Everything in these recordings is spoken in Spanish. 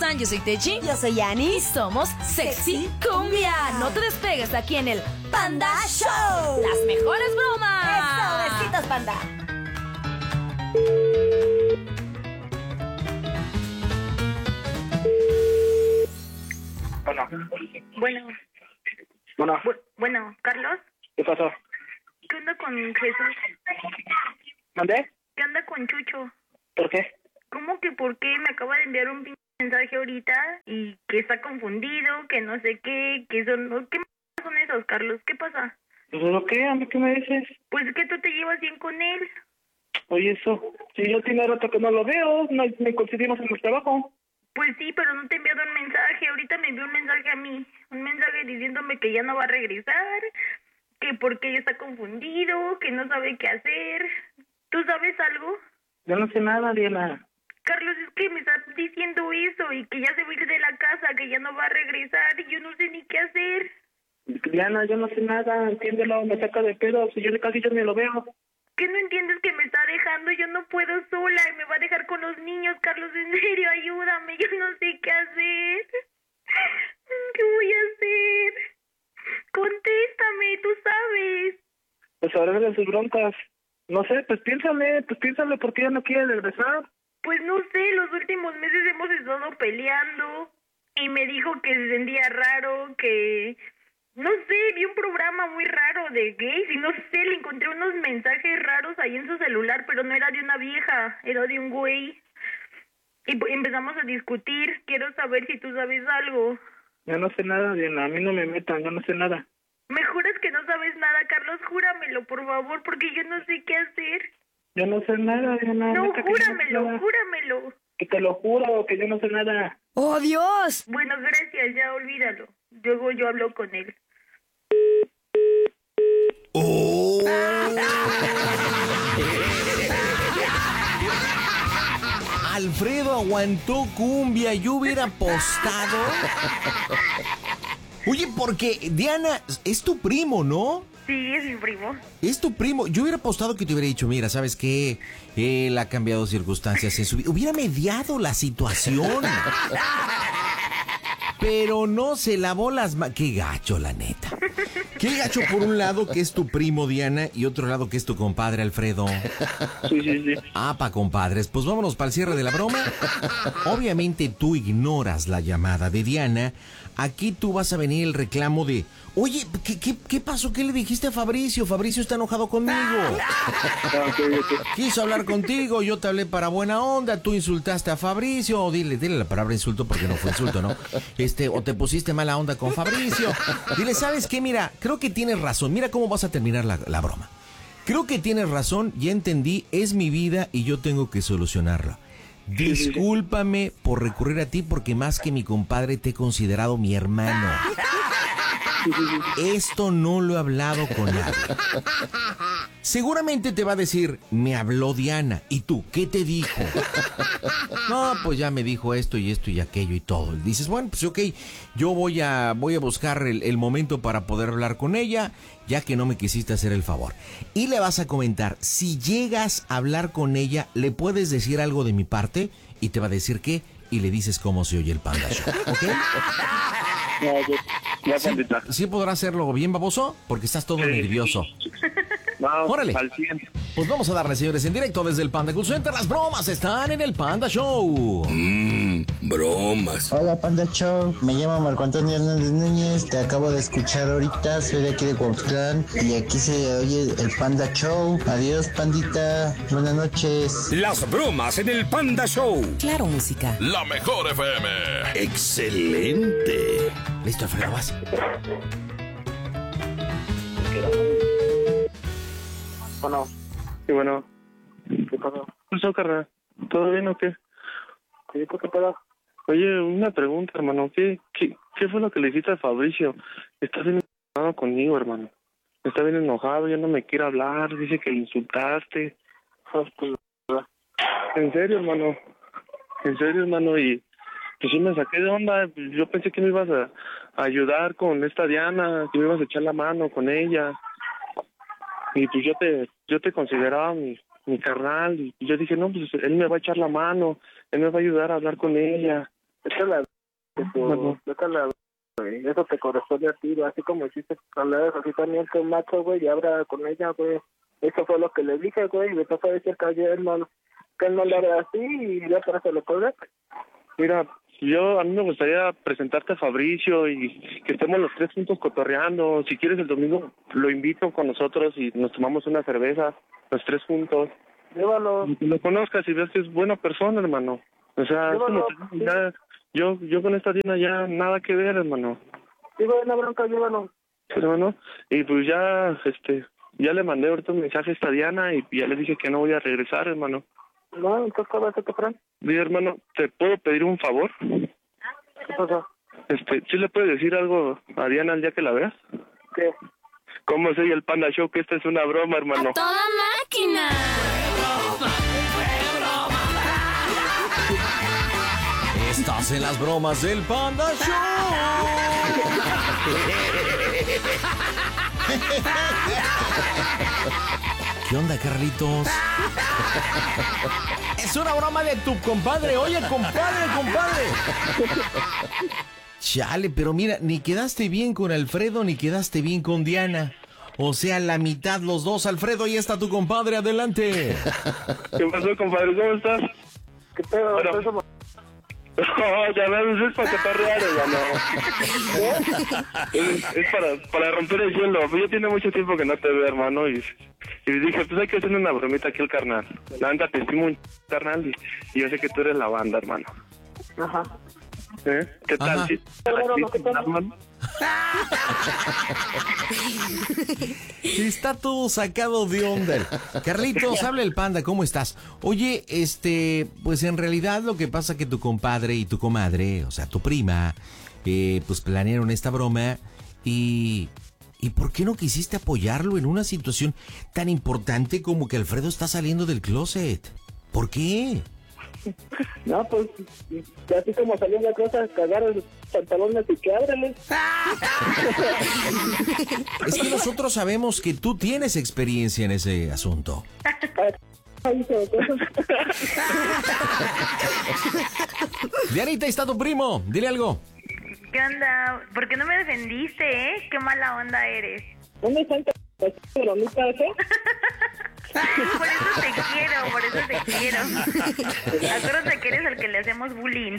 están? Yo soy Techi. Yo soy Yani. Y somos Sexy Cumbia. No te despegues aquí en el Panda Show. Las mejores bromas. Eso, besitos, Panda. Bueno, Carlos, ¿Qué pasó? ¿qué onda con Jesús? ¿Mandé? ¿Qué onda con Chucho? ¿Por qué? ¿Cómo que por qué? Me acaba de enviar un mensaje ahorita y que está confundido, que no sé qué, que son... ¿Qué son esos, Carlos? ¿Qué pasa? ¿Pero qué? ¿A mí qué me dices? Pues que tú te llevas bien con él. Oye, eso, si yo tiene rato que no lo veo, no coincidimos en el trabajo. Pues sí, pero no te he enviado un mensaje. Ahorita me envió un mensaje a mí. Un mensaje diciéndome que ya no va a regresar, que porque ella está confundido, que no sabe qué hacer. ¿Tú sabes algo? Yo no sé nada, Diana. Carlos, es que me está diciendo eso y que ya se va a ir de la casa, que ya no va a regresar y yo no sé ni qué hacer. Diana, yo no sé nada, entiéndelo, me saca de pedo, si yo casi yo ni lo veo. ¿Qué no entiendes que me está dejando? Yo no puedo sola y me va a dejar con los niños. Carlos, en serio, ayúdame, yo no sé qué hacer. ¿Qué voy a hacer? Contéstame, tú sabes. Pues ahora de sus broncas. No sé, pues piénsale, porque ella no quiere regresar. Pues no sé, los últimos meses hemos estado peleando y me dijo que se sentía raro, que... No sé, vi un programa muy raro de gays y no sé, le encontré unos mensajes raros ahí en su celular, pero no era de una vieja, era de un güey. Y empezamos a discutir, quiero saber si tú sabes algo. Yo no sé nada, Diana, a mí no me metan, yo no sé nada. ¿Me juras que no sabes nada, Carlos? Júramelo, por favor, porque yo no sé qué hacer. Yo no sé nada, Diana. No, neta, júramelo, no sé nada. júramelo. Que te lo juro, que yo no sé nada. ¡Oh, Dios! Bueno, gracias, ya olvídalo. Luego yo hablo con él. Alfredo aguantó cumbia, yo hubiera apostado. Oye, porque Diana, es tu primo, ¿no? Sí, es mi primo. Es tu primo. Yo hubiera apostado que te hubiera dicho, mira, ¿sabes qué? Él ha cambiado circunstancias en su vida. Hubiera mediado la situación. Pero no se lavó las manos. Qué gacho, la neta. Qué gacho por un lado que es tu primo, Diana, y otro lado que es tu compadre, Alfredo. Sí. Ah, pa' compadres. Pues vámonos para el cierre de la broma. Obviamente tú ignoras la llamada de Diana. Aquí tú vas a venir el reclamo de... Oye, ¿qué pasó? ¿Qué le dijiste a Fabricio? Fabricio está enojado conmigo. Quiso hablar contigo, yo te hablé para buena onda, tú insultaste a Fabricio, o dile la palabra insulto porque no fue insulto, ¿no? O te pusiste mala onda con Fabricio. Dile, ¿sabes qué? Mira, creo que tienes razón. Mira cómo vas a terminar la broma. Creo que tienes razón, ya entendí, es mi vida y yo tengo que solucionarla. Discúlpame por recurrir a ti porque más que mi compadre te he considerado mi hermano. Esto no lo he hablado con nadie. Seguramente te va a decir, me habló Diana. ¿Y tú? ¿Qué te dijo? No, pues ya me dijo esto y aquello y todo. Y dices, bueno, pues ok, yo voy a buscar el momento para poder hablar con ella, ya que no me quisiste hacer el favor. Y le vas a comentar, si llegas a hablar con ella, ¿le puedes decir algo de mi parte? Y te va a decir qué, y le dices cómo se oye el Panda Show, ¿ok? ¿Sí podrá hacerlo bien, baboso? Porque estás todo nervioso. Vamos, órale. al 100. Pues vamos a darle, señores, en directo desde el Panda Cool Center. Las bromas están en el Panda Show. Bromas. Hola Panda Show, me llamo Marco Antonio Hernández Núñez, te acabo de escuchar ahorita, soy de aquí de Cuauhtlán y aquí se oye el Panda Show. Adiós pandita, buenas noches. Las bromas en el Panda Show. Claro, música. La mejor FM. Excelente. Listo, Alfredo, vas. Bueno. Sí, bueno. ¿Qué pasó? ¿Qué pasó, carnal? ¿Todo bien o qué? Oye, ¿qué pedo? Oye, una pregunta, hermano. ¿Qué fue lo que le hiciste a Fabricio? Está bien enojado conmigo, hermano. Está bien enojado, ya no me quiere hablar. Dice que le insultaste. En serio, hermano. En serio, hermano. Y pues sí me saqué de onda. Yo pensé que me ibas a ayudar con esta Diana, que me ibas a echar la mano con ella. Y pues yo te consideraba mi carnal, y yo dije, no, pues él me va a echar la mano, él me va a ayudar a hablar con ella. güey. Eso te corresponde a ti, güey. Así como hiciste con la así también con macho, güey, y habla con ella, güey. Eso fue lo que le dije, güey, y me pasó a decir que él no le haga así y ya para se lo colgué. Mira, a mí me gustaría presentarte a Fabricio y que estemos los tres juntos cotorreando. Si quieres el domingo lo invito con nosotros y nos tomamos una cerveza, los tres juntos. Llévalo. Y que lo conozcas y veas que es buena persona, hermano. O sea, Llévalo, es como ya, yo con esta Diana ya nada que ver, hermano. Sí, güey, una bronca, llévalo. Hermano, y pues ya le mandé ahorita un mensaje a esta Diana y ya le dije que no voy a regresar, hermano. No, entonces, ¿qué vas a hacer, Fran? Mira, hermano, ¿te puedo pedir un favor? ¿Qué pasó? ¿Sí le puedes decir algo a Diana el día que la veas? ¿Qué? ¿Cómo soy el Panda Show? Que esta es una broma, hermano. ¡A toda máquina! Estás en las bromas del Panda Show. ¿Qué onda, Carlitos? Es una broma de tu compadre. Oye, compadre. Chale, pero mira, ni quedaste bien con Alfredo, ni quedaste bien con Diana. O sea, la mitad los dos. Alfredo, ahí está tu compadre, adelante. ¿Qué pasó, compadre? ¿Cómo estás? ¿Qué pedo? Bueno. No, ya ves, es para cotorrear, hermano. Es para romper el hielo. Ya tiene mucho tiempo que no te veo, hermano, y dije, pues hay que hacerle una bromita aquí al carnal. La neta, te estimo un carnal y yo sé que tú eres la banda, hermano. Ajá. ¿Qué tal? Ajá. ¿Sí? Hermano? Está todo sacado de onda. Carlitos, habla el Panda, ¿cómo estás? Oye, pues en realidad lo que pasa que tu compadre y tu comadre, o sea, tu prima, pues planearon esta broma y ¿por qué no quisiste apoyarlo en una situación tan importante como que Alfredo está saliendo del closet? ¿Por qué? No, pues, así como salió la cosa, cagar el pantalón así que ábrele. Es que nosotros sabemos que tú tienes experiencia en ese asunto. Dianita, ahí está tu primo, dile algo. ¿Qué onda? ¿Por qué no me defendiste, Qué mala onda eres. ¿Dónde están bromita ese? Por eso te quiero. Acuérdate que eres el que le hacemos bullying.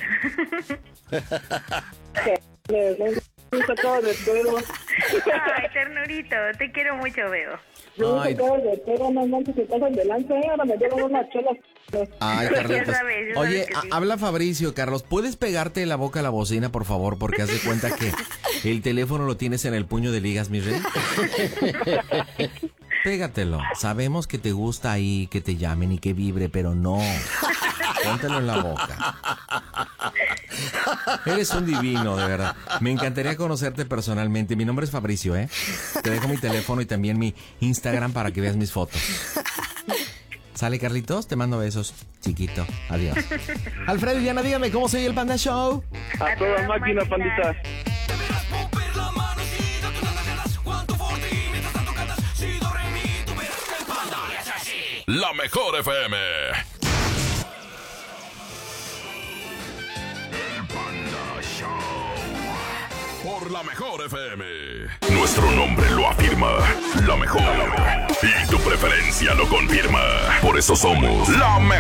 Me sacaba de pedo. Ay, ternurito, te quiero mucho, Beo. Yo me sacaba de pedo, no manches, se pasan delante, ahora me llevan una chela. Ay, Carlitos. Ya sabes Oye, que sí. habla Fabricio, Carlos. ¿Puedes pegarte la boca a la bocina, por favor? Porque haz de cuenta que el teléfono lo tienes en el puño de ligas, mi rey. Pégatelo. Sabemos que te gusta ahí que te llamen y que vibre, pero no. Póntelo en la boca. Eres un divino, de verdad. Me encantaría conocerte personalmente. Mi nombre es Fabricio, ¿eh? Te dejo mi teléfono y también mi Instagram para que veas mis fotos. ¿Sale, Carlitos? Te mando besos, chiquito. Adiós. Alfredo y Diana, dígame, ¿cómo se oye el Panda Show? A toda máquina, pandita. La mejor FM. El Panda Show. Por la mejor FM. Nuestro nombre lo afirma. La mejor. Y tu preferencia lo confirma. Por eso somos la mejor.